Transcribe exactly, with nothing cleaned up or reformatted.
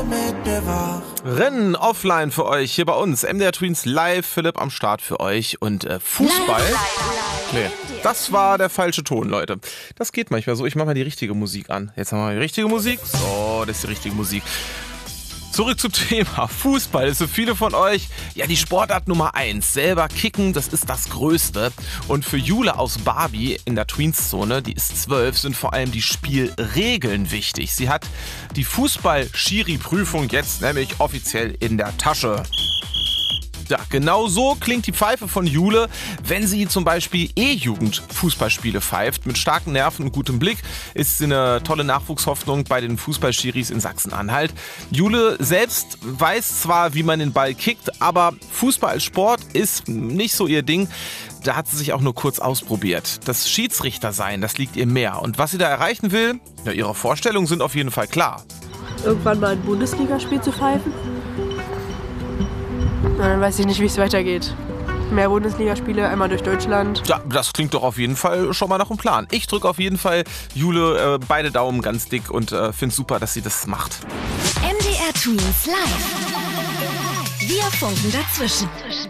mit mir wach. Rennen offline für euch hier bei uns. M D R Tweens live, Philipp am Start für euch. Und äh, Fußball. Nee, das war der falsche Ton, Leute. Das geht manchmal so. Ich mache mal die richtige Musik an. Jetzt haben wir die richtige Musik. So, das ist die richtige Musik. Zurück zum Thema Fußball. Das ist für viele von euch ja die Sportart Nummer eins. Selber kicken, das ist das Größte. Und für Jule aus Barbie in der Tweens-Zone, die ist zwölf, sind vor allem die Spielregeln wichtig. Sie hat die Fußball-Schiri-Prüfung jetzt nämlich offiziell in der Tasche. Ja, genau so klingt die Pfeife von Jule, wenn sie zum Beispiel E-Jugend-Fußballspiele pfeift. Mit starken Nerven und gutem Blick ist sie eine tolle Nachwuchshoffnung bei den Fußballschiris in Sachsen-Anhalt. Jule selbst weiß zwar, wie man den Ball kickt, aber Fußball als Sport ist nicht so ihr Ding. Da hat sie sich auch nur kurz ausprobiert. Das Schiedsrichtersein, das liegt ihr mehr. Und was sie da erreichen will, ja, ihre Vorstellungen sind auf jeden Fall klar. Irgendwann mal ein Bundesligaspiel zu pfeifen? Na, dann weiß ich nicht, wie es weitergeht. Mehr Bundesligaspiele, einmal durch Deutschland. Ja, das klingt doch auf jeden Fall schon mal nach einem Plan. Ich drücke auf jeden Fall Jule äh, beide Daumen ganz dick und äh, finde es super, dass sie das macht. M D R Tweens live. Wir funken dazwischen.